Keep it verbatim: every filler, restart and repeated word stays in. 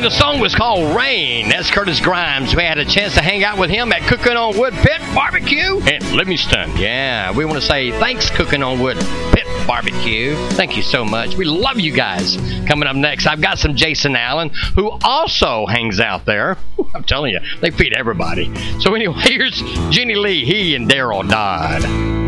the song was called Rain. That's Curtis Grimes. We had a chance to hang out with him at Cooking on Wood Pit Barbecue in Livingston. Yeah, we want to say thanks, Cooking on Wood Pit Barbecue. Thank you so much. We love you guys. Coming up next, I've got some Jason Allen, who also hangs out there. I'm telling you, they feed everybody. So anyway, here's Jenny Lee, he and Daryl Dodd.